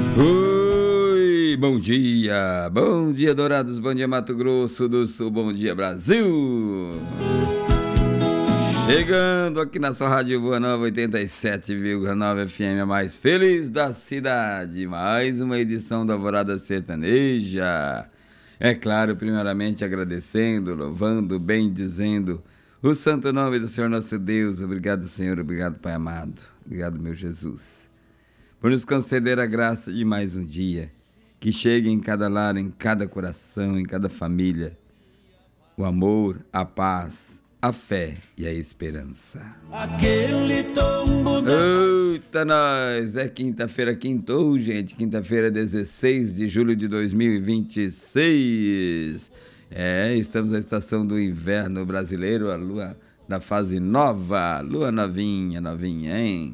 Oi, bom dia Dourados, bom dia Mato Grosso do Sul, bom dia Brasil. Chegando aqui na sua Rádio Boa Nova 87,9 FM, a mais feliz da cidade. Mais uma edição da Alvorada Sertaneja. É claro, primeiramente agradecendo, louvando, bendizendo o santo nome do Senhor nosso Deus. Obrigado, Senhor, obrigado, Pai amado. Obrigado, meu Jesus, por nos conceder a graça de mais um dia, que chegue em cada lar, em cada coração, em cada família, o amor, a paz, a fé e a esperança. Aquele tombo da... Eita, nós! É quinta-feira, quintou, gente. Quinta-feira, 16 de julho de 2026. Estamos na estação do inverno brasileiro, a lua da fase nova, lua novinha, hein?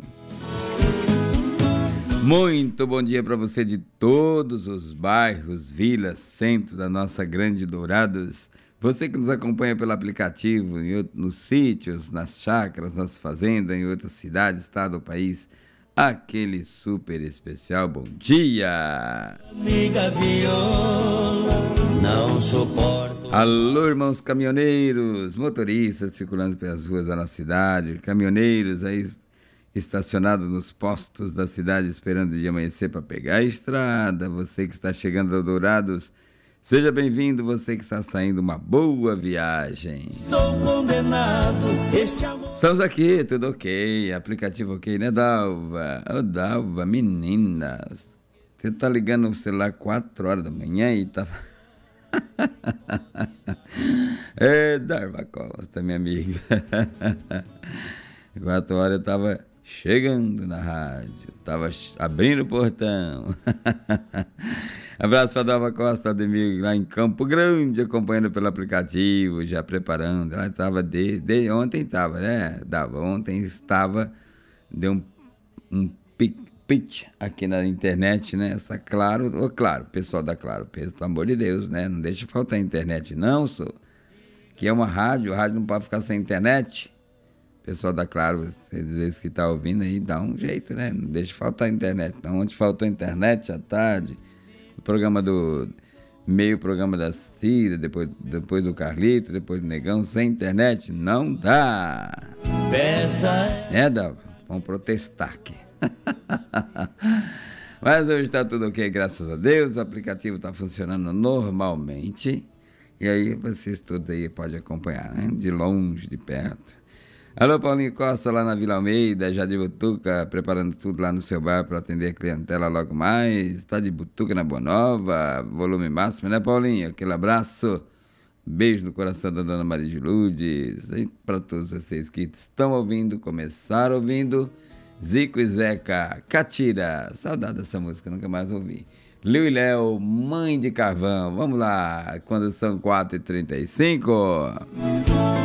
Muito bom dia para você de todos os bairros, vilas, centro da nossa grande Dourados. Você que nos acompanha pelo aplicativo, nos sítios, nas chácaras, nas fazendas, em outras cidades, estado, país, aquele super especial bom dia! Amiga viola, não suporto. Alô, irmãos caminhoneiros, motoristas circulando pelas ruas da nossa cidade, caminhoneiros aí estacionados nos postos da cidade esperando o dia amanhecer para pegar a estrada. Você que está chegando ao Dourados, seja bem-vindo. Você que está saindo, uma boa viagem. Estou condenado, este amor... Estamos aqui, tudo ok, aplicativo ok, né, Dalva? Ô, Dalva, menina, você tá ligando o celular 4 horas da manhã e tá... Dalva Costa, minha amiga. 4 horas eu tava chegando na rádio, tava abrindo o portão. Abraço para Dalva Costa, Ademir, lá em Campo Grande, acompanhando pelo aplicativo, já preparando. Ela estava ontem estava, né, Dalva? Ontem estava, deu um pitch aqui na internet, né? Essa Claro, pessoal da Claro, pelo amor de Deus, né? Não deixa faltar internet, não, sou. Que é uma rádio, a rádio não pode ficar sem internet. Pessoal da Claro, às vezes que tá ouvindo aí, dá um jeito, né? Não deixa faltar internet. Então, onde faltou internet à tarde, o programa do programa da Cida, depois do Carlito, depois do Negão, sem internet, não dá. Dalva? Vamos protestar aqui. Mas hoje tá tudo ok, graças a Deus. O aplicativo tá funcionando normalmente. E aí, vocês todos aí podem acompanhar, né? De longe, de perto. Alô, Paulinho Costa, lá na Vila Almeida, já de Butuca, preparando tudo lá no seu bar para atender a clientela logo mais. Está de Butuca na Boa Nova, volume máximo, né, Paulinho? Aquele abraço, beijo no coração da Dona Maria de Lourdes. E para todos vocês que estão ouvindo, começaram ouvindo, Zico e Zeca, Catira, saudade dessa música, nunca mais ouvi. Liu e Léo, Mãe de Carvão, vamos lá, quando são 4h35.